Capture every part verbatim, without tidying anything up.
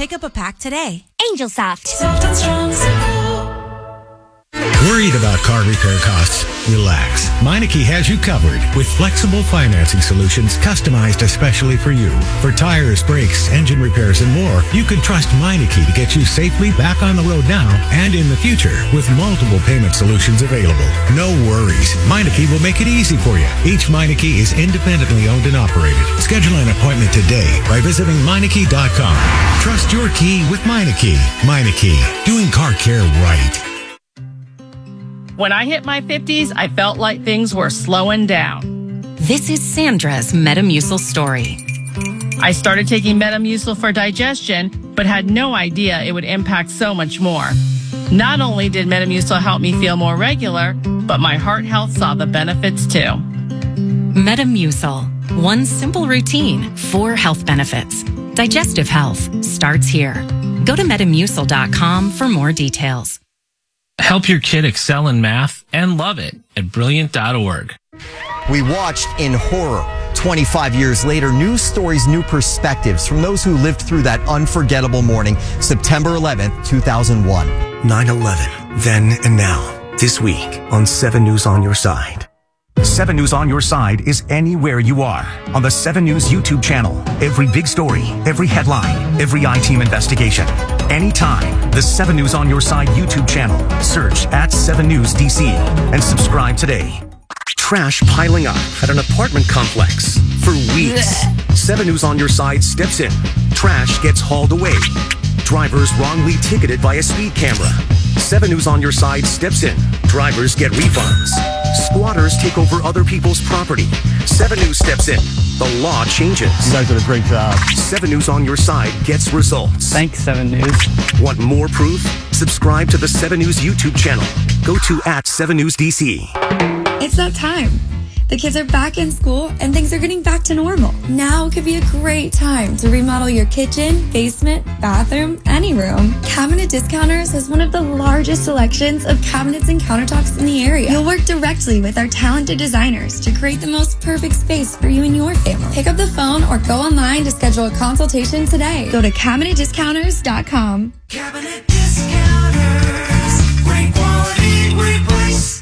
Pick up a pack today. Angel Soft. Soft and strong Simcoe. Worried about car repair costs? Relax. Meineke has you covered with flexible financing solutions customized especially for you. For tires, brakes, engine repairs, and more, you can trust Meineke to get you safely back on the road now and in the future with multiple payment solutions available. No worries. Meineke will make it easy for you. Each Meineke is independently owned and operated. Schedule an appointment today by visiting Meineke dot com. Trust your key with Meineke. Meineke, doing car care right. When I hit my fifties, I felt like things were slowing down. This is Sandra's Metamucil story. I started taking Metamucil for digestion, but had no idea it would impact so much more. Not only did Metamucil help me feel more regular, but my heart health saw the benefits too. Metamucil. One simple routine, four health benefits. Digestive health starts here. Go to metamucil dot com for more details. Help your kid excel in math and love it at brilliant dot org. We watched in horror. twenty-five years later, news stories, new perspectives from those who lived through that unforgettable morning, September eleventh, two thousand one. nine eleven, then and now, this week on seven News on Your Side. seven News on Your Side is anywhere you are on the seven News YouTube channel. Every big story, every headline, every I-Team investigation. Anytime, the seven News on Your Side YouTube channel. Search at seven News D C and subscribe today. Trash piling up at an apartment complex for weeks. seven News on Your Side steps in. Trash gets hauled away. Drivers wrongly ticketed by a speed camera. seven News on Your Side steps in. Drivers get refunds. Squatters take over other people's property. seven News steps in. The law changes. You guys did a great job. seven News on Your Side gets results. Thanks, seven News. Want more proof? Subscribe to the seven News YouTube channel. Go to at seven News D C. It's that time. The kids are back in school and things are getting back to normal. Now could be a great time to remodel your kitchen, basement, bathroom, any room. Cabinet Discounters has one of the largest selections of cabinets and countertops in the area. You'll work directly with our talented designers to create the most perfect space for you and your family. Pick up the phone or go online to schedule a consultation today. Go to cabinet discounters dot com. Cabinet Discounters. Great quality, great price.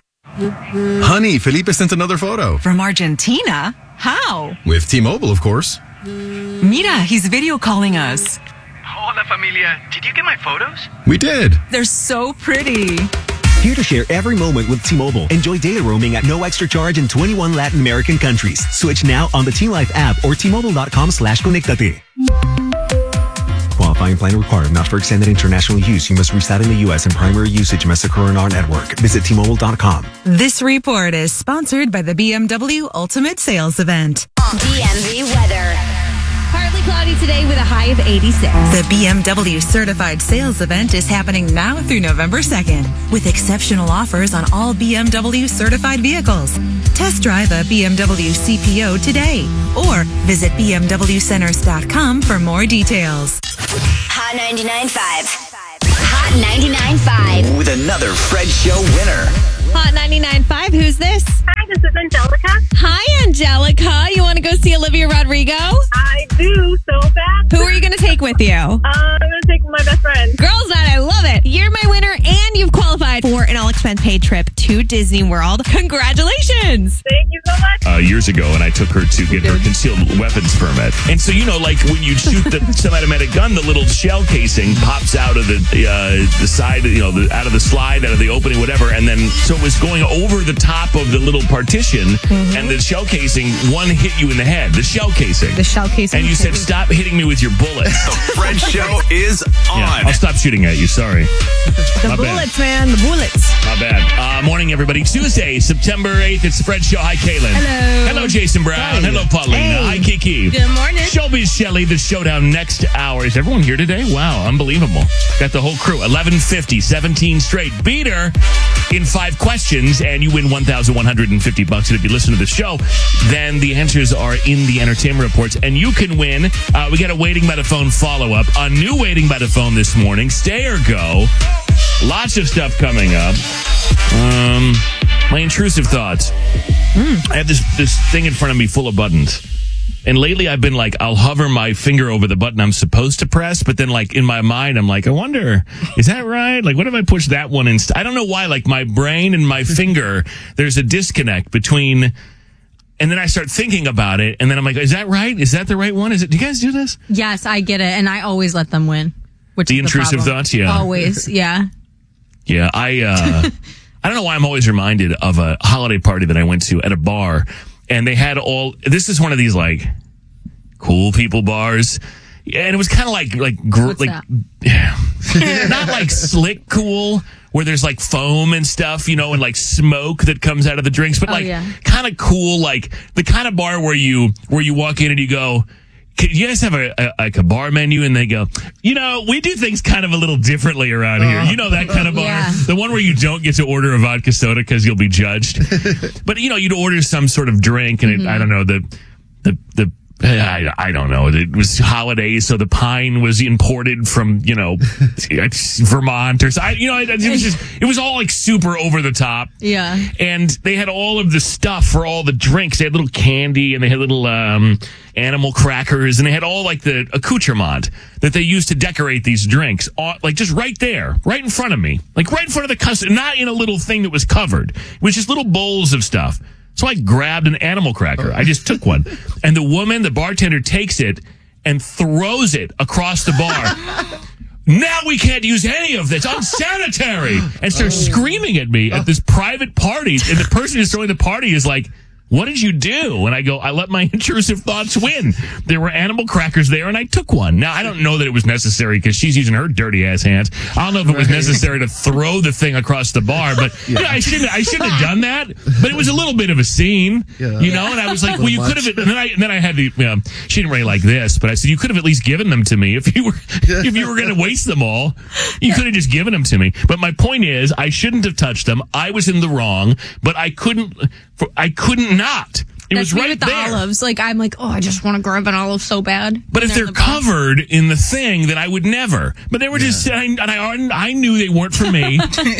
Honey, Felipe sent another photo. From Argentina? How? With T-Mobile, of course. Mira, he's video calling us. Hola, familia. Did you get my photos? We did. They're so pretty. Here to share every moment with T-Mobile. Enjoy data roaming at no extra charge in twenty-one Latin American countries. Switch now on the T Life app or T Mobile dot com slash conectate. Qualifying plan required. Not for extended international use. You must reside in the U S and primary usage must occur in our network. Visit T Mobile dot com. This report is sponsored by the B M W Ultimate Sales Event. D M V weather. Partly cloudy today with a high of eighty-six. The B M W Certified Sales Event is happening now through November second with exceptional offers on all B M W certified vehicles. Test drive a B M W C P O today or visit B M W centers dot com for more details. Hot ninety-nine point five. Hot ninety-nine point five. With another Fred Show winner. Hot ninety-nine point five. Who's this? Hi, this is Angelica. Hi, Angelica. You want to go see Olivia Rodrigo? I do, so bad. Who are you going to take with you? Uh, I'm going to take my best friend. Girls' night, I love it. You're my winner, and you've qualified for an all-expense paid trip to Disney World. Congratulations. Thank you so much. Uh, years ago, and I took her to get her concealed weapons permit. And so, you know, like when you shoot the semi-automatic gun, the little shell casing pops out of the uh, the side, you know, the, out of the slide, out of the opening, whatever. And then, so it was going over the top of the little partition, mm-hmm. and the shell casing, one hit you in the head. The shell casing. The shell casing. And you said, stop hitting me with your bullets. The Fred Show is on. Yeah, I'll stop shooting at you. Sorry. The My bullets, bad. man. The bullets. Not bad. Uh, morning, everybody. Tuesday, September eighth. It's the Fred Show. Hi, Kaylin. Hello. Hello, Jason Brown. Hi. Hello, Paulina. Hey. Hi, Kiki. Good morning. Showbiz Shelley, the showdown next hour. Is everyone here today? Wow, unbelievable. Got the whole crew. eleven fifty, seventeen straight. Beat her in five questions, and you win one thousand one hundred fifty bucks. And if you listen to the show, then the answers are in the entertainment reports, and you can win. Uh, we got a Waiting by the Phone follow-up. A new Waiting by the Phone this morning. Stay or go. Lots of stuff coming up. Um, my intrusive thoughts. Mm. I have this, this thing in front of me full of buttons. And lately I've been like, I'll hover my finger over the button I'm supposed to press, but then like in my mind, I'm like, I wonder, is that right? Like, what if I push that one instead? I don't know why, like my brain and my finger, there's a disconnect between, and then I start thinking about it, and then I'm like, is that right? Is that the right one? Is it? Do you guys do this? Yes, I get it, and I always let them win. Which The is intrusive problem. thoughts, yeah. Always, yeah. Yeah, I, uh, I don't know why I'm always reminded of a holiday party that I went to at a bar, and they had all, this is one of these like, cool people bars. Yeah, and it was kind of like, like, gr- like, not like slick cool, where there's like foam and stuff, you know, and like smoke that comes out of the drinks, but Oh, like yeah. kind of cool, like the kind of bar where you, where you walk in and you go, "Can you guys have a, a like a bar menu?" And they go, "You know, we do things kind of a little differently around here." You know, that kind of bar, Yeah. the one where you don't get to order a vodka soda because you'll be judged. But you know, you'd order some sort of drink, and it, I don't know the the the. I, I don't know. It was holidays, so the pine was imported from, you know, Vermont or so. I, you know, it, it was just, it was all like super over the top. Yeah. And they had all of the stuff for all the drinks. They had little candy and they had little um, animal crackers, and they had all like the accoutrement that they used to decorate these drinks, all, like just right there, right in front of me, like right in front of the customer, not in a little thing that was covered. It was just little bowls of stuff. So I grabbed an animal cracker. I just took one. And the woman, the bartender, takes it and throws it across the bar. Now we can't use any of this. Unsanitary. And starts screaming at me at this private party. And the person who's throwing the party is like, "What did you do?" And I go, "I let my intrusive thoughts win. There were animal crackers there, and I took one." Now, I don't know that it was necessary because she's using her dirty ass hands. I don't know if it was necessary to throw the thing across the bar, but yeah. you know, I shouldn't. I shouldn't have done that. But it was a little bit of a scene, Yeah. you know. And I was like, "Well, you could have." And then I, and then I had the. You know, she didn't really like this, but I said, "You could have at least given them to me if you were if you were going to waste them all. You could have just given them to me." But my point is, I shouldn't have touched them. I was in the wrong, but I couldn't. I couldn't not. It That's was me right with the there. olives. Like, I'm like, oh, I just want to grab an olive so bad. But if And they're the box- covered in the thing, then I would never. But they were just, I, and I, I knew they weren't for me.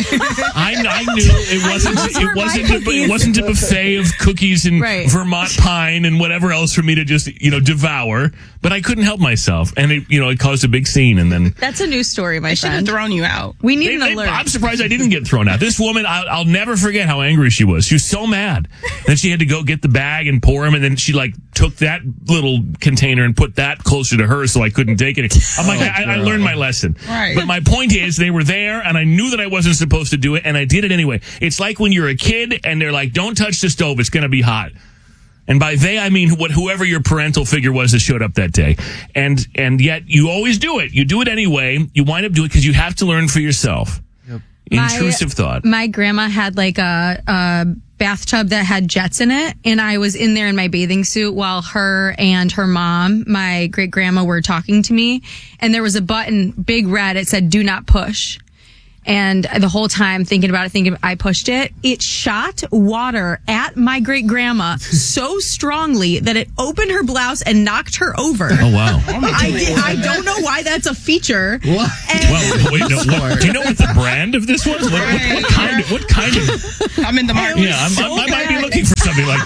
I, I knew it wasn't. those It were my wasn't. A, it cookies. wasn't a buffet of cookies and Right. Vermont pine and whatever else for me to just, you know, devour. But I couldn't help myself, and it, you know, it caused a big scene. And then That's a new story, my Should have friend. thrown you out. We need They- an they- alert. I'm surprised I didn't get thrown out. This woman, I'll, I'll never forget how angry she was. She was so mad. Then she had to go get the bag and pour them, and then she like took that little container and put that closer to her so I couldn't take it. I'm like, I, I learned my lesson. Right. But my point is, they were there, and I knew that I wasn't supposed to do it, and I did it anyway. It's like when you're a kid, and they're like, "Don't touch the stove; it's going to be hot." And by they, I mean what whoever your parental figure was that showed up that day. And and yet you always do it. You do it anyway. You wind up doing it because you have to learn for yourself. Intrusive thought. My grandma had like a, a bathtub that had jets in it, and I was in there in my bathing suit while her and her mom, my great grandma, were talking to me. And there was a button, big red, it said "Do not push." And the whole time thinking about it, thinking I pushed it, it shot water at my great grandma so strongly that it opened her blouse and knocked her over. Oh, wow. I, did, I don't know why that's a feature. What? And- Well, wait, no, what, do you know what the brand of this was? What, what, what kind of, what kind of, I'm in the market. yeah, I'm, so I, I might be bad. looking for something like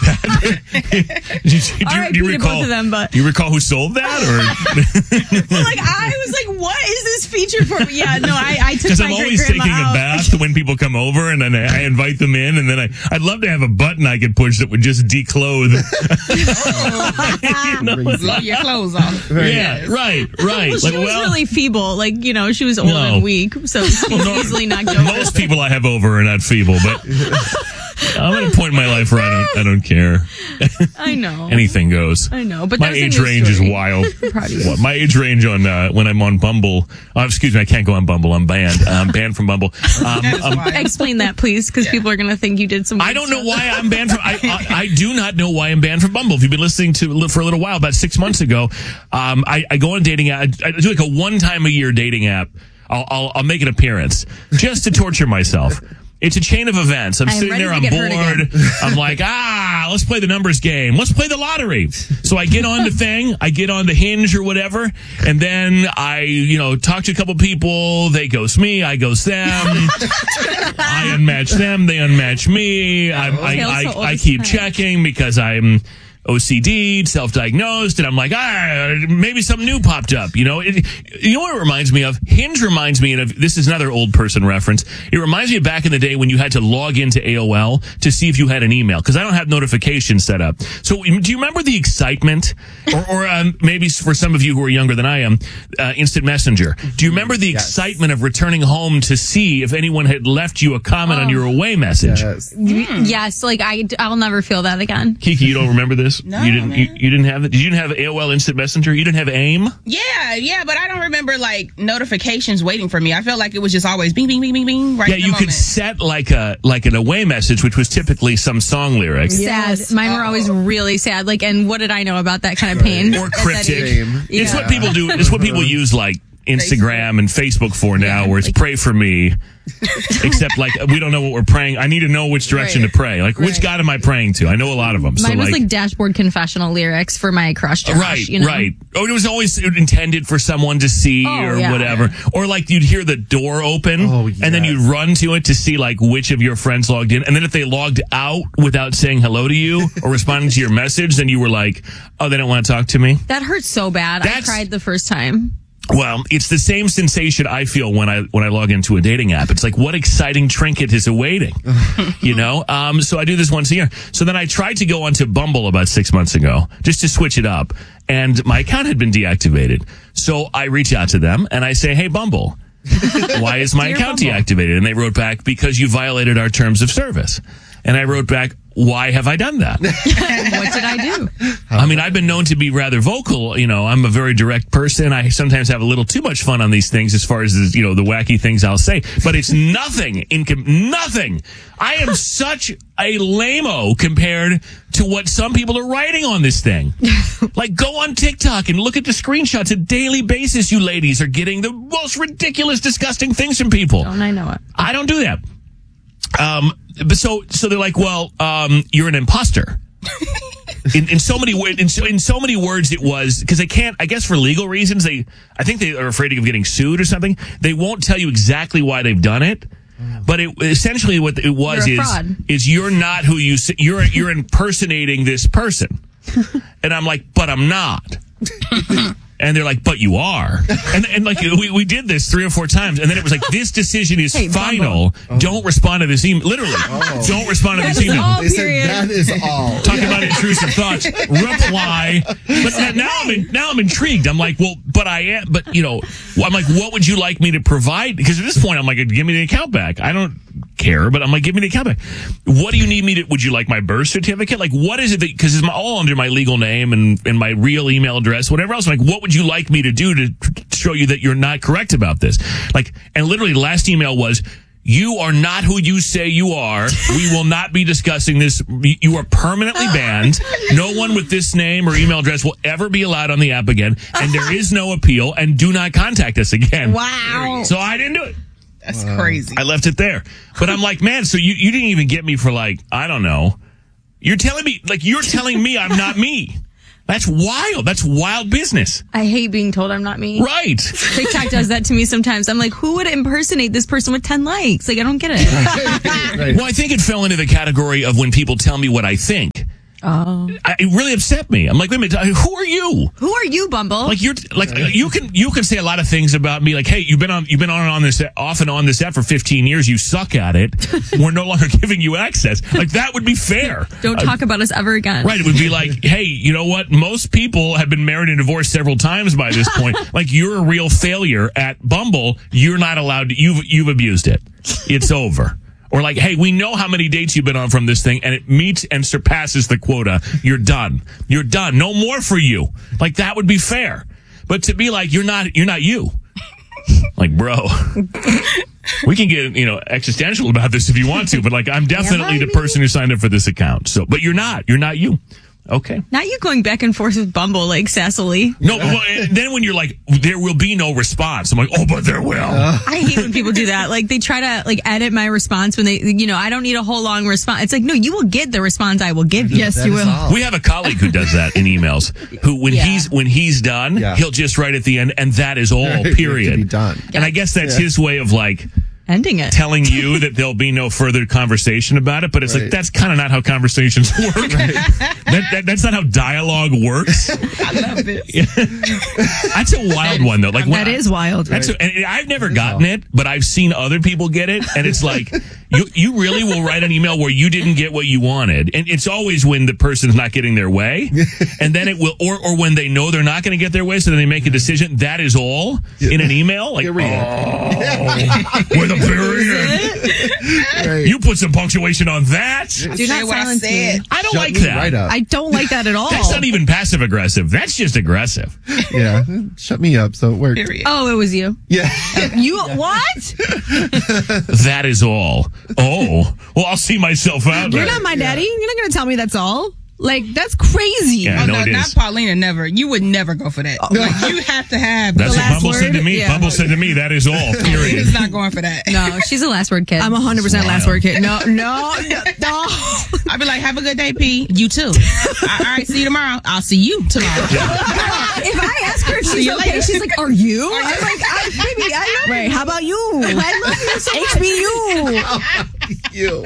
that. do, you- do, you- All right, do you Peter, recall, both of them, but- do you recall who sold that? Or But like I was like, what is this feature for? Yeah, no, I, I took because my I'm great always grandma taking a out. bath when people come over, and then I, I invite them in, and then I, I'd love to have a button I could push that would just declothe. You know? Blow your clothes off. Yeah, right, right. Well, she Like, was well, really feeble. Like, you know, she was old No. and weak, so she was no, easily knocked over. most people I have over are not feeble, but I'm at a point in my life where I don't, I don't care. I know. Anything goes. I know, but my that's a age new range story. is wild. I'm proud of you. What, my age range on uh, when I'm on Bumble. Oh, excuse me, I can't go on Bumble. I'm banned. I'm banned from Bumble. Um, um, Explain that, please, because people are going to think you did some. I don't know why I'm banned from. I, I I do not know why I'm banned from Bumble. If you've been listening to for a little while, about six months ago, um, I, I go on a dating app. I do like a one time a year dating app. I'll, I'll I'll make an appearance just to torture myself. It's a chain of events. I'm I am sitting ready there, to I'm get hurt bored. again. I'm like, ah, let's play the numbers game. Let's play the lottery. So I get on the thing, I get on the Hinge or whatever, and then I, you know, talk to a couple people. They ghost me, I ghost them. I unmatch them, they unmatch me. I, I, Tales so I, old I as keep time. checking because I'm O C D, self-diagnosed, and I'm like, ah, maybe something new popped up. You know, it, you know what it reminds me of? Hinge reminds me of, this is another old person reference. It reminds me of back in the day when you had to log into A O L to see if you had an email, because I don't have notifications set up. So do you remember the excitement? Or, or um, maybe for some of you who are younger than I am, uh, Instant Messenger. Do you remember the yes. excitement of returning home to see if anyone had left you a comment oh. on your away message? Yes. Mm. yes, like I, I'll never feel that again. Kiki, you don't remember this? No, you didn't. man. You, you didn't have it. You didn't have A O L Instant Messenger. You didn't have AIM. Yeah, yeah, but I don't remember like notifications waiting for me. I felt like it was just always bing, bing, bing, bing, bing. Right. Yeah, you could set like a like an away message, which was typically some song lyrics. Sad. Yes. Mine were always really sad. Like, and what did I know about that kind of pain? Or cryptic. It's yeah. what people do. It's what people use like Instagram and Facebook for now, yeah, where it's like, pray for me. Except, like, we don't know what we're praying. I need to know which direction right. to pray. Like, right. which God am I praying to? I know a lot of them. Mine so, was like, like dashboard confessional lyrics for my crush, Josh. Right, you know? right. Oh, it was always intended for someone to see oh, or yeah. whatever. Or, like, you'd hear the door open, oh, yes. and then you'd run to it to see, like, which of your friends logged in. And then if they logged out without saying hello to you or responding to your message, then you were like, oh, they don't want to talk to me? That hurt so bad. That's, I cried the first time. Well, it's the same sensation I feel when I when I log into a dating app. It's like, what exciting trinket is awaiting, you know? Um, so I do this once a year. So then I tried to go onto Bumble about six months ago just to switch it up, and my account had been deactivated. So I reach out to them and I say, hey, Bumble, why is my account Bumble. deactivated? And they wrote back, because you violated our terms of service. And I wrote back, why have I done that? What did I do? I mean, I've been known to be rather vocal. You know, I'm a very direct person. I sometimes have a little too much fun on these things as far as, you know, the wacky things I'll say. But it's nothing, in com- nothing. I am such a lame-o compared to what some people are writing on this thing. Like, go on TikTok and look at the screenshots. On a daily basis, you ladies are getting the most ridiculous, disgusting things from people. Don't I know it? I don't do that. Um, but so, so they're like, well, um, you're an imposter. in, in so many words, in so, in so many words, it was because they can't, I guess for legal reasons, they, I think they are afraid of getting sued or something. They won't tell you exactly why they've done it. But it essentially what it was you're is, is you're not who you, you're, you're impersonating this person. And I'm like, but I'm not. And they're like, but you are. And and like, we, we did this three or four times. And then it was like, this decision is hey, final. Oh. Don't respond to this email. Literally. Oh. Don't respond to that this email. All, they said, that is all. Talking about intrusive thoughts. Reply. But now I'm in, now I'm intrigued. I'm like, well, but I am, but you know, I'm like, what would you like me to provide? Because at this point, I'm like, give me the account back. I don't care, but I'm like, give me the account back. What do you need me to, would you like my birth certificate? Like, what is it that, because it's all under my legal name and, and my real email address, whatever else. I'm like, what would you like me to do to show you that you're not correct about this? Like, and literally the last email was, you are not who you say you are. We will not be discussing this. You are permanently banned. No one with this name or email address will ever be allowed on the app again. And there is no appeal, and do not contact us again. Wow. So I didn't do it. That's crazy. I left it there. But I'm like, man, so you, you didn't even get me for like, I don't know. You're telling me, like, you're telling me I'm not me. That's wild. That's wild business. I hate being told I'm not me. Right. TikTok does that to me sometimes. I'm like, who would impersonate this person with ten likes? Like, I don't get it. Right. Well, I think it fell into the category of when people tell me what I think. Oh, I, it really upset me. I'm like, wait a minute, who are you? Who are you, Bumble? Like you're like you can you can say a lot of things about me. Like, hey, you've been on you've been on and on this off and on this app for fifteen years. You suck at it. We're no longer giving you access. Like that would be fair. Don't talk uh, about us ever again. Right? It would be like, hey, you know what? Most people have been married and divorced several times by this point. Like you're a real failure at Bumble. You're not allowed to. You've you've abused it. It's over. Or like, hey, we know how many dates you've been on from this thing, and it meets and surpasses the quota. You're done. You're done. No more for you. Like, that would be fair. But to be like, you're not, you're not you. Like, bro, we can get, you know, existential about this if you want to, but like, I'm definitely the person who signed up for this account. So, but you're not. You're not you. Okay. Not you going back and forth with Bumble like sassily. No, well, then when you're like, there will be no response. I'm like, oh, but there will. Uh. I hate when people do that. Like they try to like edit my response when they, you know, I don't need a whole long response. It's like, no, you will get the response I will give you. Yes, you will. All. We have a colleague who does that in emails. Who, when yeah. he's when he's done, yeah. he'll just write at the end, and that is all. Period. To be done. And I guess that's yeah. his way of like, ending it. telling you that there'll be no further conversation about it, but it's Right. like that's kind of not how conversations work. that, that, that's not how dialogue works. I love this. That's a wild one though. Like when That I- is wild. That's a, and I've never gotten it, but I've seen other people get it, and it's like you you really will write an email where you didn't get what you wanted, and it's always when the person's not getting their way, and then it will, or or when they know they're not going to get their way, so then they make a decision. That is all in an email. Like, oh, with a period. You put some punctuation on that. Do not silence me. I don't Shut like me that. right up. I don't like that at all. That's not even passive aggressive. That's just aggressive. Yeah, shut me up. So it works. Oh, it was you. Yeah. You what? That is all. Oh, well, I'll see myself out. You're not my daddy. You're not going to tell me that's all. Like, that's crazy. Yeah, I Oh, know no, it not is. Paulina. Never. You would never go for that. Like, you have to have That's the what last Bumble word. said to me. Yeah. Bumble said to me, that is all. Period. Paulina's not going for that. No, she's a last word kid. I'm one hundred percent last word kid. No, no, no, no. I'd be like, have a good day, P. You too. All right, see you tomorrow. I'll see you tomorrow. If I ask her if See she's you okay, later. she's like, are you? I'm like, I, baby, I love Right, how about you? I love you so H B U. You.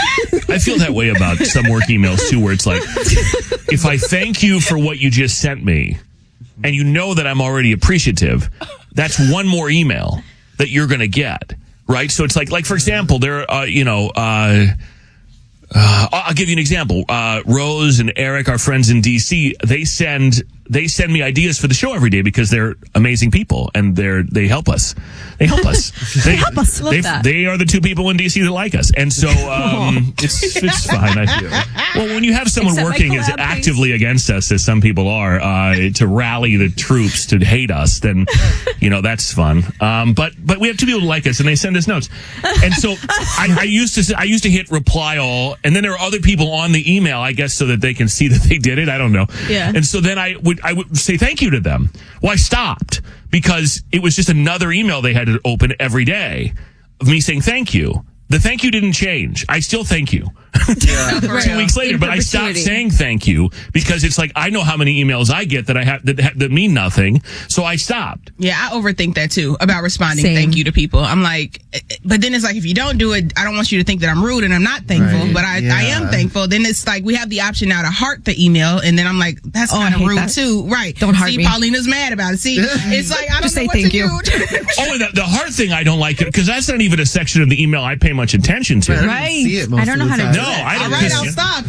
I feel that way about some work emails too, where it's like, if I thank you for what you just sent me, and you know that I'm already appreciative, that's one more email that you're going to get, right? So it's like, like for example, there, uh, you know, uh, uh, I'll give you an example. Uh, Rose and Eric, our friends in D C, they send they send me ideas for the show every day because they're amazing people and they're they help us. They help us. They help us. Love they, that. they are the two people in D C that like us, and so um, it's it's fine. I feel. Well, when you have someone Accept my working as collab, please. actively against us as some people are, uh, to rally the troops to hate us, then you know that's fun. Um, but but we have two people who like us, and they send us notes, and so I, I used to I used to hit reply all, and then there are other people on the email, I guess, so that they can see that they did it. I don't know. Yeah. And so then I would I would say thank you to them. Well, I stopped because it was just another email they had to open every day of me saying thank you. The thank you didn't change. I still thank you. Two weeks later, In but I stopped perpetuity. saying thank you because it's like I know how many emails I get that I have that, that mean nothing, so I stopped. Yeah, I overthink that too about responding Same. thank you to people. I'm like, but then it's like if you don't do it, I don't want you to think that I'm rude and I'm not thankful, Right, but I, yeah. I am thankful. Then it's like we have the option now to heart the email, and then I'm like, that's Oh, I kind of hate rude that. too, right? Don't heart See, me. Paulina's mad about it. See, it's like I don't Just know say what thank to you. do. Oh, and the, the heart thing I don't like it because that's not even a section of the email I pay much attention to. I don't even Right. see it most I don't know of how the to time. do No, I All don't. right, I'll stop.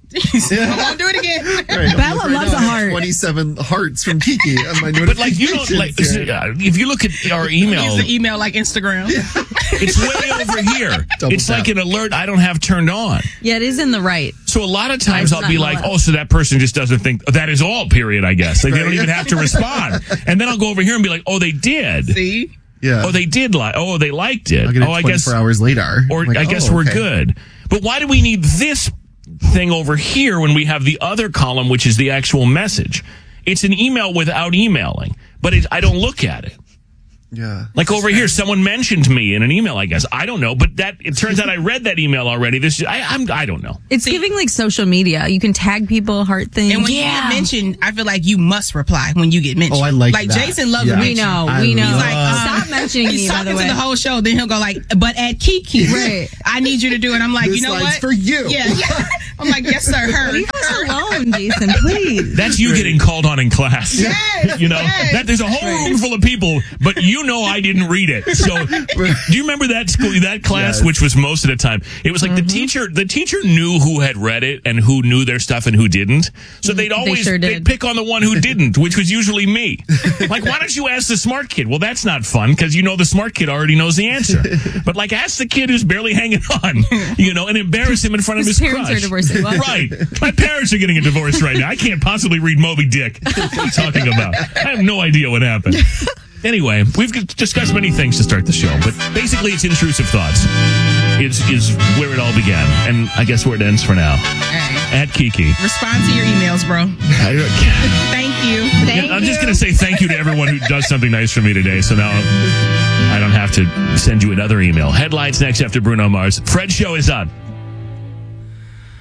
I won't do it again. Right, I'm Bella looking loves now, a heart. twenty-seven hearts from Kiki on my But like you don't like notifications here. uh, if you look at our email, Use the email like Instagram. it's way over here. Double It's tap. like an alert I don't have turned on. Yeah, it is in the right. So a lot of times Mine's I'll not be in the like, left. oh, so that person just doesn't think that is all. Period. I guess like, they don't Right. even have to respond. And then I'll go over here and be like, oh, they did. See, Yeah. Oh, they did like. Oh, they liked it. I'll get it oh, I twenty-four guess. hours later. Or I'm like, I guess oh, we're okay. good. But why do we need this thing over here when we have the other column, which is the actual message? It's an email without emailing, but it, I don't look at it. Yeah. Like over here, someone mentioned me in an email. I guess I don't know, but that it turns out I read that email already. This I I'm, I don't know. It's giving like social media. You can tag people, heart things. and when you get mentioned, I feel like you must reply when you get mentioned. Oh, I like Like that. Jason loves Yeah. a we mention. know, I we know. He's like, love- um, Stop mentioning he's me, by talking the way. to the whole show. Then he'll go like, "But at Kiki, Right. I need you to do it." I'm like, This you know line's what? for you. Yeah, yeah. I'm like, yes, sir. Her. Leave us alone, Jason, please. That's you getting called on in class. Yes, you know, yes. that there's a whole room full of people, but you know I didn't read it. So, do you remember that school, that class, Yes. which was most of the time? It was like the teacher, the teacher knew who had read it and who knew their stuff and who didn't. So they'd always sure they'd did. pick on the one who didn't, which was usually me. Like, why don't you ask the smart kid? Well, that's not fun because you know the smart kid already knows the answer. But like, ask the kid who's barely hanging on, you know, and embarrass him in front of His his parents crush. are divorcing. What? Right. My parents are getting a divorce right now. I can't possibly read Moby Dick. What are you talking about? I have no idea what happened. Anyway, we've discussed many things to start the show, but basically it's intrusive thoughts. Is is where it all began, and I guess where it ends for now. Hey, At Kiki. respond to your emails, bro. I, Thank you. Yeah, I'm just going to say thank you to everyone who does something nice for me today, so now I don't have to send you another email. Headlines next after Bruno Mars. Fred's show is on.